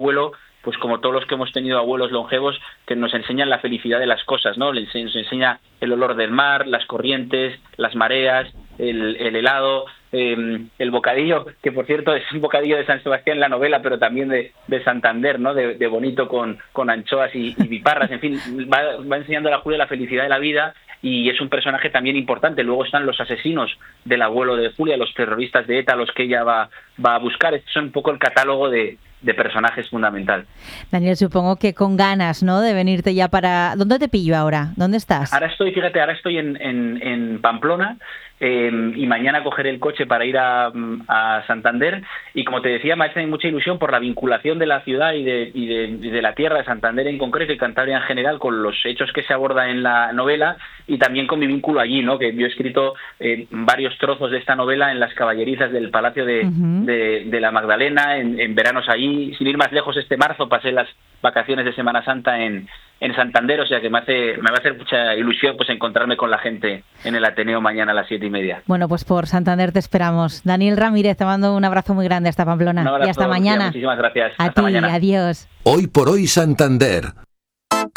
abuelo, pues como todos los que hemos tenido abuelos longevos, que nos enseñan la felicidad de las cosas, ¿no? Nos enseña el olor del mar, las corrientes, las mareas, el helado, el bocadillo, que por cierto es un bocadillo de San Sebastián en la novela, pero también de Santander, ¿no? De bonito con anchoas y biparras, en fin, va enseñando a la Julia la felicidad de la vida, y es un personaje también importante. Luego están los asesinos del abuelo de Julia, los terroristas de ETA, los que ella va a buscar. Este es un poco el catálogo de personajes fundamental. Daniel, supongo que con ganas, ¿no?, de venirte ya para... ¿Dónde te pillo ahora? ¿Dónde estás? Ahora estoy en Pamplona, y mañana cogeré el coche para ir a Santander, y como te decía, me hace mucha ilusión por la vinculación de la ciudad y de la tierra de Santander en concreto y Cantabria en general con los hechos que se aborda en la novela, y también con mi vínculo allí, ¿no? Que yo he escrito varios trozos de esta novela en las caballerizas del Palacio de la Magdalena, en veranos allí. Sin ir más lejos, este marzo pasé las vacaciones de Semana Santa en Santander, o sea que me va a hacer mucha ilusión pues encontrarme con la gente en el Ateneo mañana a las 7:30. Bueno, pues por Santander te esperamos. Daniel Ramírez, te mando un abrazo muy grande hasta Pamplona. Un abrazo, y hasta mañana. Muchísimas gracias. A hasta ti, mañana. Adiós. Hoy por hoy Santander.